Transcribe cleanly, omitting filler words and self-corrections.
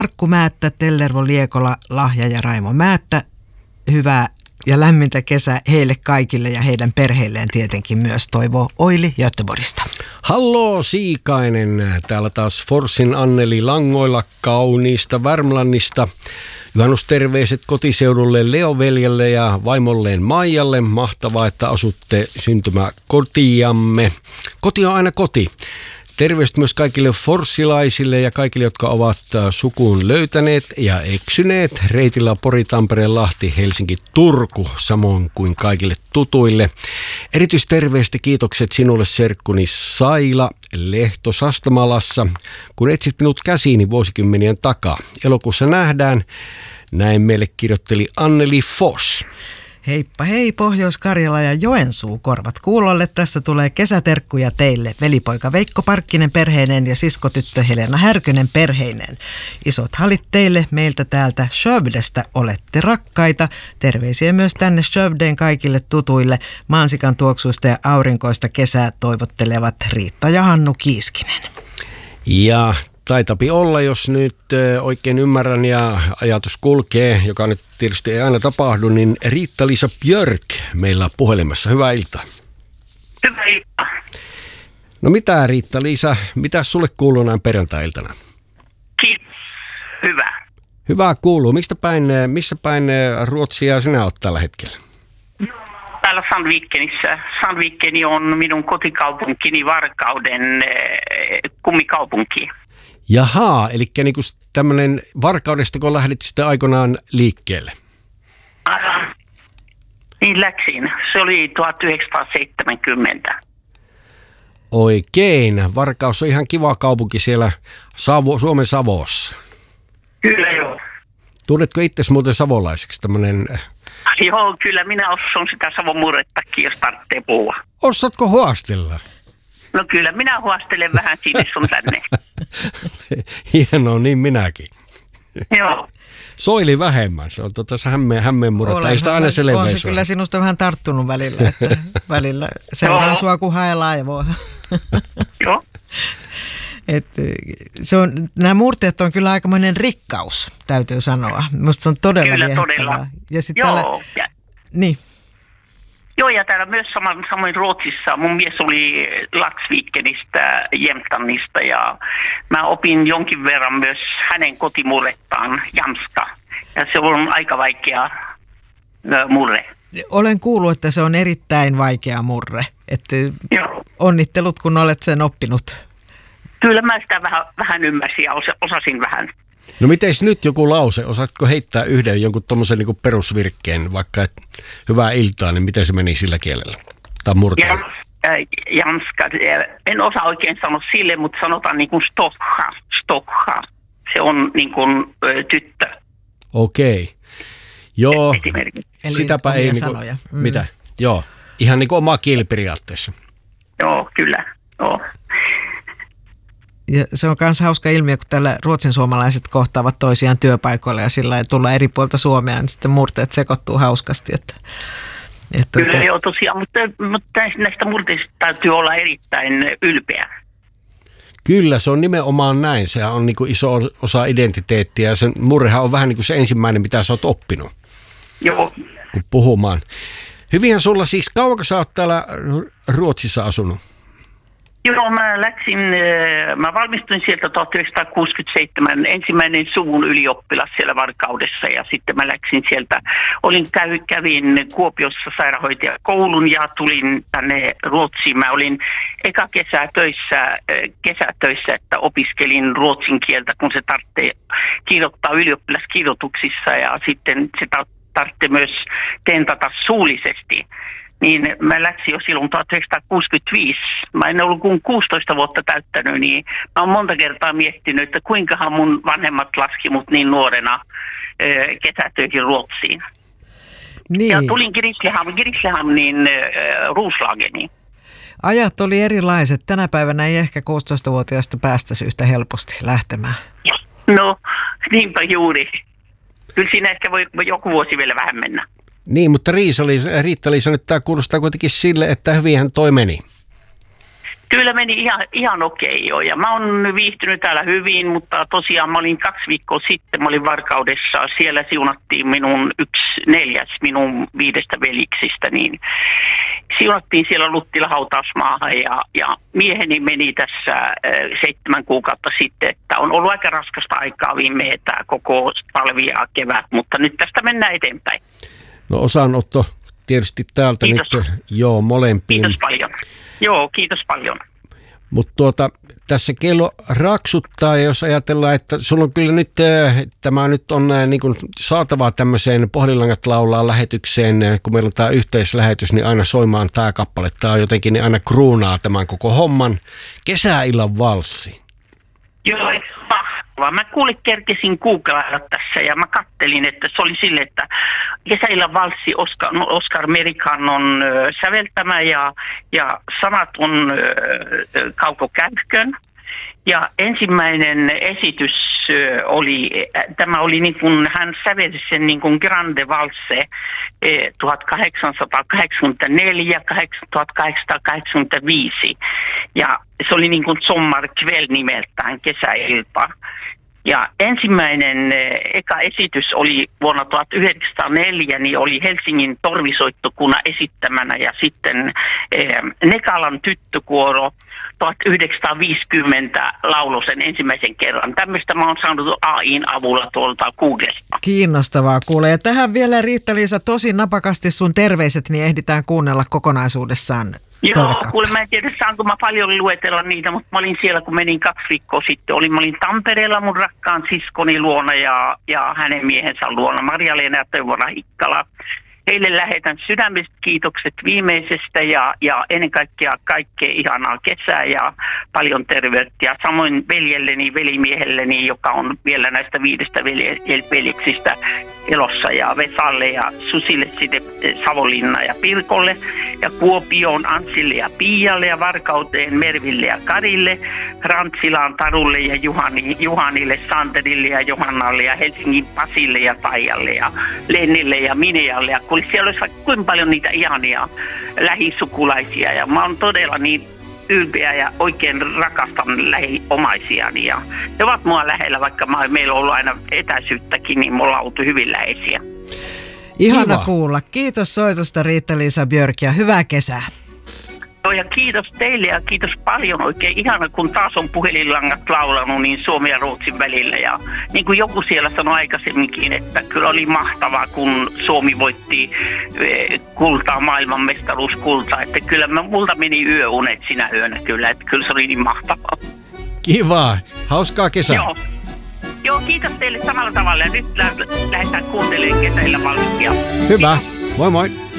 Markku Määttä, Tellervo Liekola, Lahja ja Raimo Määttä. Hyvää ja lämmintä kesää heille kaikille ja heidän perheilleen tietenkin myös, toivoo Oili Göteborgista. Halloo Siikainen, täällä taas Forssin Anneli langoilla kauniista Värmlannista. Juhannusterveiset kotiseudulle Leo-veljelle ja vaimolleen Maijalle. Mahtavaa, että asutte syntymäkotiamme. Koti on aina koti. Terveistä myös kaikille forssilaisille ja kaikille, jotka ovat sukuun löytäneet ja eksyneet reitillä Pori, Tampere, Lahti, Helsinki, Turku, samoin kuin kaikille tutuille. Erityisterveistä kiitokset sinulle, serkkuni Saila Lehto Sastamalassa, kun etsit minut käsiini vuosikymmenien takaa. Elokuussa nähdään, näin meille kirjoitteli Anneli Foss. Heippa hei, Pohjois-Karjala ja Joensuu, korvat kuulolle. Tässä tulee kesäterkkuja teille. Velipoika Veikko Parkkinen perheineen ja siskotyttö Helena Härkönen perheineen. Isot halit teille meiltä täältä Skövdestä. Olette rakkaita. Terveisiä myös tänne Skövdeen kaikille tutuille. Maansikan tuoksuista ja aurinkoista kesää toivottelevat Riitta ja Hannu Kiiskinen. Ja taitapi olla, jos nyt oikein ymmärrän ja ajatus kulkee, joka nyt tietysti ei aina tapahdu, niin Riitta-Liisa Björk meillä puhelimessa. Hyvää iltaa. Hyvää iltaa. No mitä Riitta-Liisa, mitä sulle kuuluu näin perjantai-iltana? Kiitos. Hyvä. Hyvää kuuluu. Missä päin Ruotsia sinä olet tällä hetkellä? Täällä Sandvikenissä. Sandvikeni on minun kotikaupunkini Varkauden kummikaupunki. Jaha, eli niinku tämmöinen Varkaudesta, kun lähdit sitten aikoinaan liikkeelle. Niin läksin. Se oli 1970. Oikein. Varkaus on ihan kiva kaupunki siellä Suomen Savossa. Kyllä joo. Tunnetko itsesi muuten savolaiseksi tämmöinen? Joo, kyllä minä osun sitä Savon murrettakin, jos tarvitsee puhua. Osaatko huostella? No kyllä, minä huostelen vähän sinne sun tänne. Hienoa, niin minäkin. Joo. Soili vähemmän, se on hämmeen murretta. Ei sitä aina selvää. On se kyllä sinusta vähän tarttunut välillä, että välillä seuraa sua kun hae laivoa. Joo. Nämä murteet on kyllä aikamoinen rikkaus, täytyy sanoa. Minusta se on todella viehättävää. Ja sitten joo. Niin. Joo, ja täällä myös samoin Ruotsissa. Mun mies oli Laxvikenistä, Jämtlandista, ja mä opin jonkin verran myös hänen kotimurrettaan, jamska. Ja se on aika vaikea murre. Olen kuullut, että se on erittäin vaikea murre. Että onnittelut, kun olet sen oppinut. Kyllä mä sitä vähän ymmärsin ja osasin vähän. No miteis nyt joku lause, osaatko heittää yhden jonkun tommosen niin kuin perusvirkkeen, vaikka hyvää iltaa, niin miten se meni sillä kielellä? Tai murteella? Jamska, en osaa oikein sanoa sille, mutta sanotaan niin kuin stokha. Se on niin kuin tyttö. Okei. Joo, eli sitäpä ei niinku, mitä? Joo, ihan niin kuin oma kieli periaatteessa. Joo, kyllä, joo. Ja se on myös hauska ilmiö, kun täällä ruotsin suomalaiset kohtaavat toisiaan työpaikoilla ja sillä ei tulla eri puolta Suomea, niin sitten murteet sekoittuu hauskasti. Kyllä joo tosiaan, mutta näistä murteista täytyy olla erittäin ylpeä. Kyllä, se on nimenomaan näin. Sehän on niin kuin iso osa identiteettiä ja sen murrehan on vähän niin kuin se ensimmäinen, mitä sä oot oppinut. Joo. Kun puhumaan. Hyvinhän sulla siis, kauanko sä oot täällä Ruotsissa asunut? Joo, mä valmistuin sieltä 1967, ensimmäinen suvun ylioppilas siellä Varkaudessa ja sitten mä läksin sieltä, kävin Kuopiossa sairaanhoitajakoulun ja tulin tänne Ruotsiin. Mä olin eka kesätöissä, että opiskelin ruotsin kieltä, kun se tarvitsee kirjoittaa ylioppilaskirjoituksissa ja sitten se tarvitsee myös tentata suullisesti. Niin mä läksin jo silloin 1965. Mä en ollut kuin 16 vuotta täyttänyt, niin mä oon monta kertaa miettinyt, että kuinkahan mun vanhemmat laski mut niin nuorena kesätöihin Ruotsiin. Niin. Ja tulin Grisslehamnin Roslageniin. Ajat oli erilaiset. Tänä päivänä ei ehkä 16-vuotiaasta päästäisi yhtä helposti lähtemään. No, niinpä juuri. Kyllä siinä ehkä voi joku vuosi vielä vähän mennä. Niin, mutta Riitta-Liisa, nyt tämä kuulostaa kuitenkin sille, että hyvinhän toi meni. Kyllä meni ihan okei jo. Ja mä oon viihtynyt täällä hyvin, mutta tosiaan mä olin 2 viikkoa sitten, mä olin Varkaudessa. Siellä siunattiin minun 1/4 minun 5 veliksistä, niin siunattiin siellä Luttila hautausmaahan ja mieheni meni tässä 7 kuukautta sitten, että on ollut aika raskasta aikaa viime koko talvi ja kevät, mutta nyt tästä mennään eteenpäin. No osanotto tietysti täältä kiitos. Nyt molempiin. Kiitos paljon. Joo, kiitos paljon. Mutta tässä kello raksuttaa, ja jos ajatellaan, että sulla on kyllä nyt, tämä nyt on niin kuin saatava tämmöiseen Pohdilangat laulaa lähetykseen, kun meillä on tämä yhteislähetys, niin aina soimaan tämä kappale. Tämä on jotenkin niin aina kruunaa tämän koko homman. Kesäillan valssi. Joo, mahtavaa. Mä kerkesin googlailla tässä ja mä kattelin, että se oli sille, että Kesäillan valssi Oscar Merikannon säveltämä ja sanat on Kauko Käykön. Ja ensimmäinen esitys tämä oli niin kuin, hän sävelsi sen niin kuin Grande Valse 1884-1885. Ja se oli niin kuin Sommarkväll nimeltään, kesäilta. Ja ensimmäinen eka esitys oli vuonna 1904, niin oli Helsingin torvisoittokunnan esittämänä ja sitten Nekalan tyttökuoro 1950 lauloi sen ensimmäisen kerran. Tämmöistä mä oon saanut AI:n avulla tuolta Googlesta. Kiinnostavaa kuulee. Ja tähän vielä Riitta-Liisa tosi napakasti sun terveiset, niin ehditään kuunnella kokonaisuudessaan. Joo, kuule mä en tiedä saanko mä paljon luetella niitä, mutta mä olin siellä kun menin 2 viikkoa sitten. Mä olin Tampereella mun rakkaan siskoni luona ja hänen miehensä luona, Marja-Leena ja Teuvora Hikkala. Heille lähetän sydämiset kiitokset viimeisestä ja ennen kaikkea kaikkea ihanaa kesää ja paljon terveyttä. Ja samoin veljelleni, velimiehelleni, joka on vielä näistä 5 veljeksistä elossa, ja Vesalle ja Susille sitten Savonlinna ja Pirkolle ja Kuopioon Ansille ja Pialle ja Varkauteen Merville ja Karille, Rantsilaan Tarulle ja Juhanille, Santerille ja Johannalle ja Helsingin Pasille ja Taijalle ja Lennille ja Minealle. Ja kun siellä olisi vaikka kuinka paljon niitä ihania lähisukulaisia ja mä oon todella niin ylpeä ja oikein rakastan lähiomaisiani ja he ovat mua lähellä, vaikka meillä on ollut aina etäisyyttäkin, niin me ollaan oltu hyvin läheisiä. Ihana kuulla. Kiitos soitosta Riitta-Liisa Björk ja hyvää kesää. Ja kiitos teille ja kiitos paljon. Oikein ihana, kun taas on puhelinlangat laulanut niin Suomen ja Ruotsin välillä. Ja niin kuin joku siellä sanoi aikaisemminkin, että kyllä oli mahtavaa, kun Suomi voitti kultaa, maailmanmestaruuskultaa. Että kyllä multa meni yöunet sinä yönä kyllä. Että kyllä se oli niin mahtavaa. Kiva. Hauskaa kesää. Joo, kiitos teille samalla tavalla. Ja nyt lähdetään kuuntelemaan Kesäillan valssia. Hyvä. Moi moi.